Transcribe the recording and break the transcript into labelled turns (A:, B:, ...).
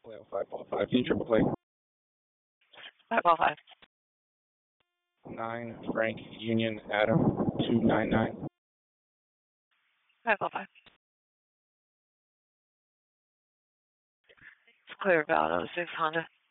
A: Play 555. Can you triple play?
B: 555.
A: 9 Frank Union Adam 299.
B: 555. It's clear about 06 Honda.